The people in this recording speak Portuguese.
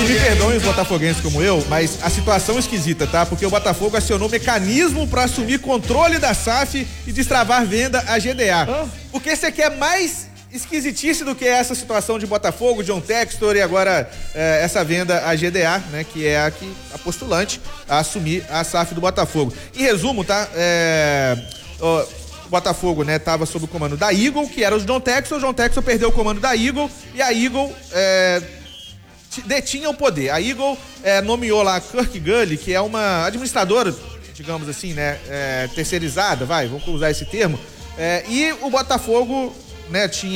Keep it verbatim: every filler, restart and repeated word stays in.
me perdoem os botafoguenses como eu, mas a situação é esquisita, tá? Porque o Botafogo acionou mecanismo para assumir controle da S A F e destravar venda à G D A. Ah. Porque você quer mais esquisitice do que essa situação de Botafogo, John Textor e agora eh, essa venda à G D A, né? Que é a, que, a postulante a assumir a S A F do Botafogo. Em resumo, tá? É, ó, o Botafogo, né, tava sob o comando da Eagle, que era o John Textor. O John Textor perdeu o comando da Eagle e a Eagle é, detinha o poder. A Eagle é, nomeou lá Kirk Gully, que é uma administradora, digamos assim, né, é, terceirizada, vai, vamos usar esse termo. É, e o Botafogo, né, tinha